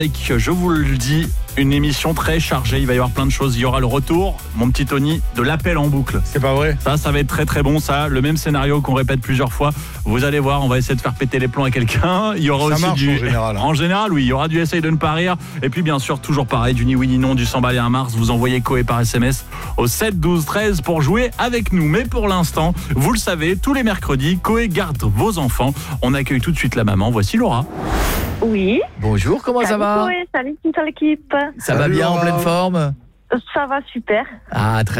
Je vous le dis, une émission très chargée, il va y avoir plein de choses. Il y aura le retour, mon petit Tony, de l'appel en boucle. C'est pas vrai? Ça va être très très bon, ça. Le même scénario qu'on répète plusieurs fois. Vous allez voir, on va essayer de faire péter les plombs à quelqu'un. Il y aura Ça aussi marche du... en général. En général, oui. Il y aura du essaye de ne pas rire. Et puis bien sûr, toujours pareil, du ni oui ni non, du 100 balles et un Mars. Vous envoyez Coé par SMS au 7 12 13 pour jouer avec nous. Mais pour l'instant, vous le savez, tous les mercredis, Coé garde vos enfants. On accueille tout de suite la maman. Voici Laura. Oui. Bonjour, comment ça va? Salut toute l'équipe. Ça va Salut, bien, en Laura. pleine forme? Ça va super. Ah, très